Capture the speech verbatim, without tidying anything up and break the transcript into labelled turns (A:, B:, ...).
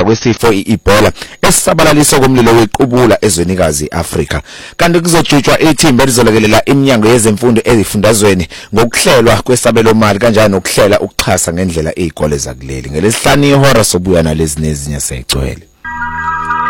A: kwesifo i-Ebola esisabalaliswa komlilo wequbula ezwenikazi Afrika. Kanti kuzojutshwa ithimba elizolekelela iminyango yezemfundo ezifundazweni ngokuhlelwa kwesabelo mali kanjalo nokuhlela ukuxhasa ngendlela ezikole zakuleli. Ngelesihlanu ihora sobuya nalezi nezinye seyigcwele.